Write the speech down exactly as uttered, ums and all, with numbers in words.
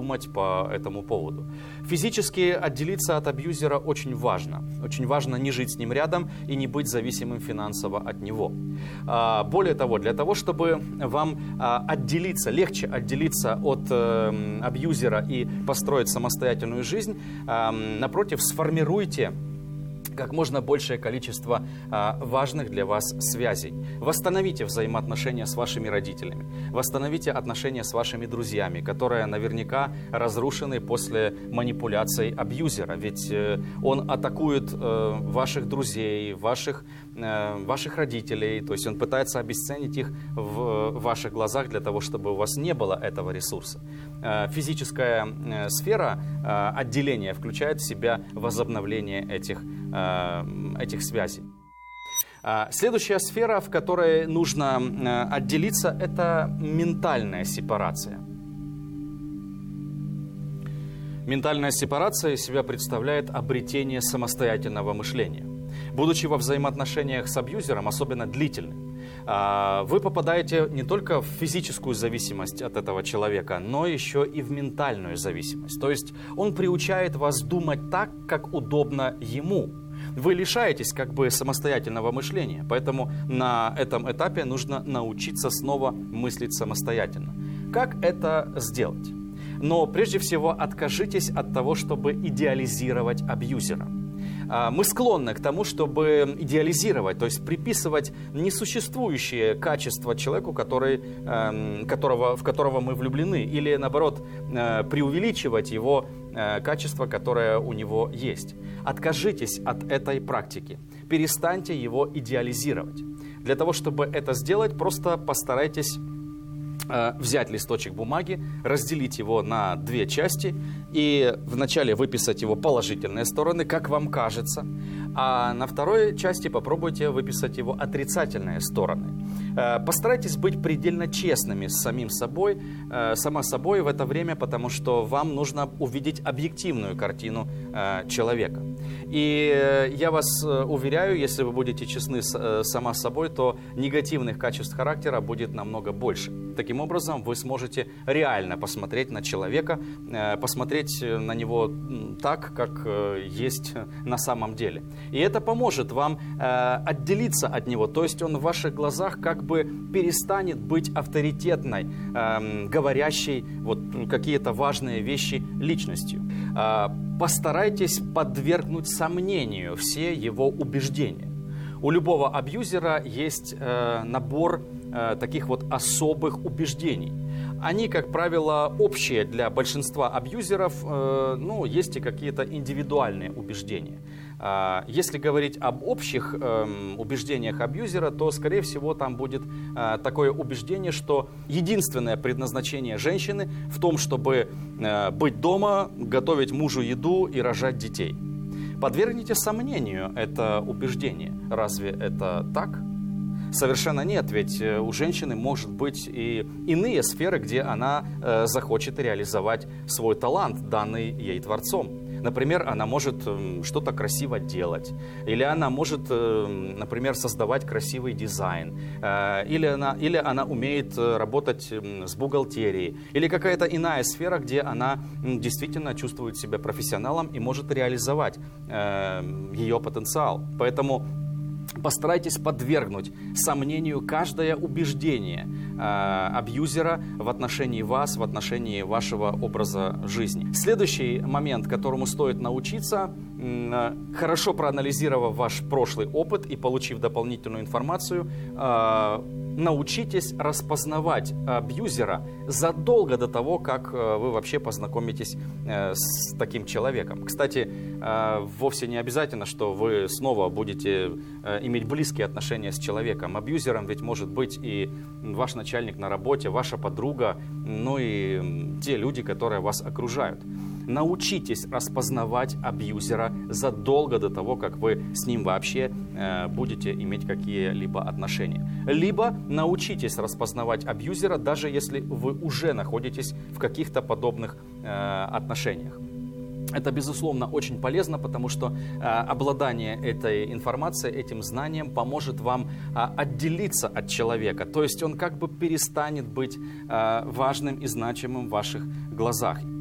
думать по этому поводу. Физически отделиться от абьюзера очень важно. Очень важно не жить с ним рядом и не быть зависимым финансово от него. Более того, для того, чтобы вам отделиться, легче отделиться от абьюзера и построить самостоятельную жизнь, напротив, сформируйте как можно большее количество а, важных для вас связей. Восстановите взаимоотношения с вашими родителями. Восстановите отношения с вашими друзьями, которые наверняка разрушены после манипуляций абьюзера. Ведь э, он атакует э, ваших друзей, ваших, э, ваших родителей. То есть он пытается обесценить их в ваших глазах для того, чтобы у вас не было этого ресурса. Э, физическая э, сфера э, отделения включает в себя возобновление этих этих связей. Следующая сфера, в которой нужно отделиться, это ментальная сепарация. Ментальная сепарация из себя представляет обретение самостоятельного мышления. Будучи во взаимоотношениях с абьюзером, особенно длительным, вы попадаете не только в физическую зависимость от этого человека, но еще и в ментальную зависимость. То есть он приучает вас думать так, как удобно ему. Вы лишаетесь как бы самостоятельного мышления, поэтому на этом этапе нужно научиться снова мыслить самостоятельно. Как это сделать? Но прежде всего откажитесь от того, чтобы идеализировать абьюзера. Мы склонны к тому, чтобы идеализировать, то есть приписывать несуществующие качества человеку, который, которого, в которого мы влюблены, или наоборот преувеличивать его качества, которые у него есть. Откажитесь от этой практики, перестаньте его идеализировать. Для того, чтобы это сделать, просто постарайтесь взять листочек бумаги, разделить его на две части и вначале выписать его положительные стороны, как вам кажется, а на второй части попробуйте выписать его отрицательные стороны. Постарайтесь быть предельно честными с самим собой, сама собой в это время, потому что вам нужно увидеть объективную картину человека. И я вас уверяю, если вы будете честны с сама собой, то негативных качеств характера будет намного больше. Таким образом, вы сможете реально посмотреть на человека, посмотреть на него так, как есть на самом деле. И это поможет вам отделиться от него, то есть он в ваших глазах как бы перестанет быть авторитетной, говорящей вот какие-то важные вещи личностью. Постарайтесь подвергнуть сомнению все его убеждения. У любого абьюзера есть набор таких вот особых убеждений. Они, как правило, общие для большинства абьюзеров, ну, есть и какие-то индивидуальные убеждения. Если говорить об общих убеждениях абьюзера, то, скорее всего, там будет такое убеждение, что единственное предназначение женщины в том, чтобы быть дома, готовить мужу еду и рожать детей. Подвергните сомнению это убеждение. Разве это так? Совершенно нет, ведь у женщины может быть и иные сферы, где она э, захочет реализовать свой талант, данный ей Творцом. Например, она может э, что-то красиво делать, или она может, э, например, создавать красивый дизайн, э, или, она, или она умеет работать э, с бухгалтерией, или какая-то иная сфера, где она э, действительно чувствует себя профессионалом и может реализовать э, ее потенциал. Поэтому постарайтесь подвергнуть сомнению каждое убеждение э, абьюзера в отношении вас, в отношении вашего образа жизни. Следующий момент, которому стоит научиться, э, хорошо проанализировав ваш прошлый опыт и получив дополнительную информацию, э, научитесь распознавать абьюзера задолго до того, как вы вообще познакомитесь с таким человеком. Кстати, вовсе не обязательно, что вы снова будете иметь близкие отношения с человеком. Абьюзером ведь может быть и ваш начальник на работе, ваша подруга, ну и те люди, которые вас окружают. Научитесь распознавать абьюзера задолго до того, как вы с ним вообще э, будете иметь какие-либо отношения. Либо научитесь распознавать абьюзера, даже если вы уже находитесь в каких-то подобных э, отношениях. Это, безусловно, очень полезно, потому что э, обладание этой информацией, этим знанием поможет вам э, отделиться от человека. То есть он как бы перестанет быть э, важным и значимым в ваших глазах.